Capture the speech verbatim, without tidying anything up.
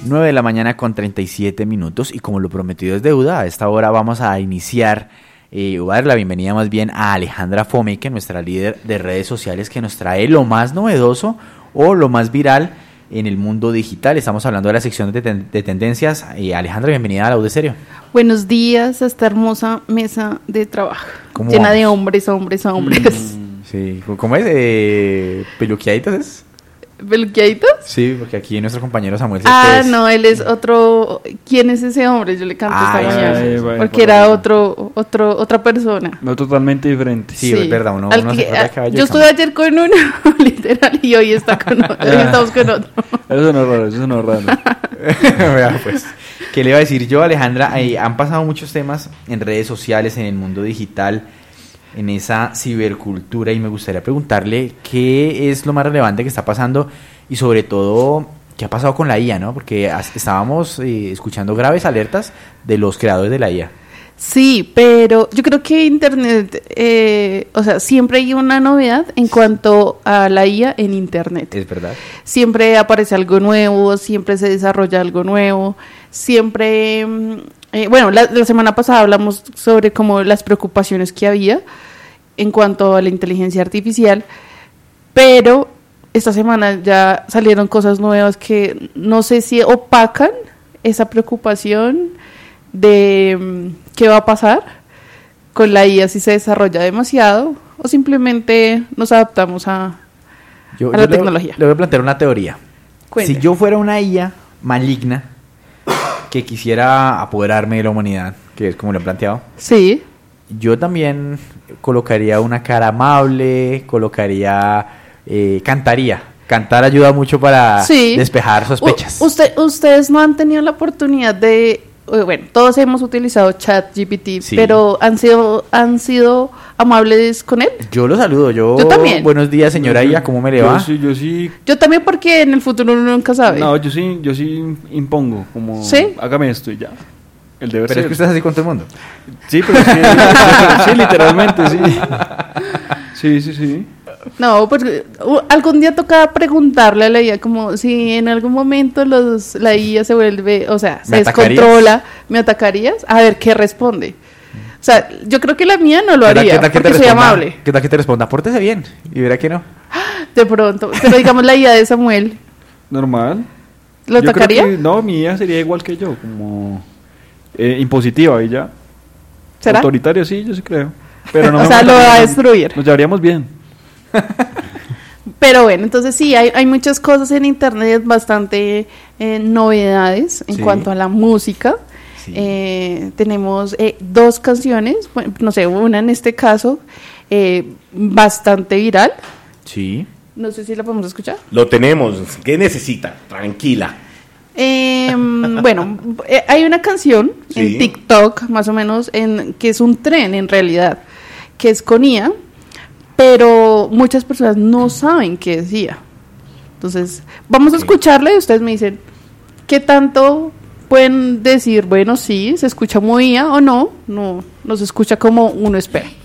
nueve de la mañana con treinta y siete minutos y como lo prometido es deuda, a esta hora vamos a iniciar, eh, voy a dar la bienvenida más bien a Alejandra Fomeque, nuestra líder de redes sociales que nos trae lo más novedoso o lo más viral en el mundo digital. Estamos hablando de la sección de, ten- de tendencias. Eh, Alejandra, bienvenida a la U de Stereo. Buenos días a esta hermosa mesa de trabajo, ¿Cómo llena vamos? de hombres, hombres, hombres. Mm, sí, ¿cómo es? Eh, ¿Peluqueaditos es? ¿Peluqueaditos? Sí, porque aquí nuestro compañero Samuel Ah, Céspedes- no, él es otro. ¿Quién es ese hombre? Yo le canto Ah, esta sí, mañana. sí, sí, bueno, porque por era eso. otro, otro, otra persona. No, totalmente diferente. Sí, es verdad, uno, Al uno que- se corta el cabello yo y estuve cambia. ayer con uno, literal, y hoy está con otro. Hoy estamos con otro. Eso no es raro, eso no es raro. Vea, pues, ¿qué le iba a decir yo, Alejandra? Eh, han pasado muchos temas en redes sociales, en el mundo digital, en esa cibercultura, y me gustaría preguntarle qué es lo más relevante que está pasando y sobre todo qué ha pasado con la I A, ¿no? Porque as- estábamos eh, escuchando graves alertas de los creadores de la I A. Sí, pero yo creo que Internet, eh, o sea, siempre hay una novedad en cuanto a la I A en Internet. ¿Es verdad? Siempre aparece algo nuevo, siempre se desarrolla algo nuevo, siempre, mm, eh, bueno, la, la semana pasada hablamos sobre como las preocupaciones que había en cuanto a la inteligencia artificial, pero esta semana ya salieron cosas nuevas que no sé si opacan esa preocupación de mm, qué va a pasar con la I A si se desarrolla demasiado o simplemente nos adaptamos a, Yo, a yo la le- tecnología. Le voy a plantear una teoría. Cuente. Si yo fuera una I A maligna que quisiera apoderarme de la humanidad, que es como lo he planteado, Sí. yo también colocaría una cara amable, colocaría, eh, cantaría. Cantar ayuda mucho para Sí. despejar sospechas. U- usted, ustedes no han tenido la oportunidad de, eh, bueno, todos hemos utilizado ChatGPT, Sí. pero han sido, han sido amables con él. Yo lo saludo, yo... Yo también. Buenos días, señora I A, ¿cómo me le yo va? Sí, yo sí. Yo también porque en el futuro uno nunca sabe. No, yo sí, yo sí impongo, como ¿Sí? hágame esto y ya. El deber Pero es ser. que usted es así con todo el mundo. Sí, pero es que sí, literalmente, sí. Sí, sí, sí. No, porque uh, algún día toca preguntarle a la I A como si en algún momento los, la I A se vuelve, o sea, se ¿Me atacarías? descontrola, ¿me atacarías? A ver qué responde. O sea, yo creo que la mía no lo ¿Qué tal- haría qué tal que te porque soy responda- amable. ¿Qué tal que te responda? Pórtese bien. Y verá que no. De pronto, pero digamos la I A de Samuel, Normal. ¿lo Yo creo atacaría? que- no, mi hija sería igual que yo, como eh, impositiva y ya. ¿Será? Autoritaria, sí, yo sí creo. Pero no O me sea, lo mataría, va a no- destruir. Nos llevaríamos bien. Pero bueno, entonces sí, hay, hay muchas cosas en internet, bastante eh, novedades en Sí. cuanto a la música. Sí. Eh, tenemos eh, dos canciones, bueno, no sé, una en este caso eh, bastante viral. Sí. No sé si la podemos escuchar. Lo tenemos. ¿Qué necesita? Tranquila. Eh, bueno, eh, hay una canción Sí. en TikTok, más o menos, en, que es un tren en realidad, que es con I A, pero muchas personas no saben qué decía. Entonces, vamos a Ok. escucharla y ustedes me dicen qué tanto pueden decir, bueno, sí, se escucha muy I A o no, no, no se escucha como uno espera.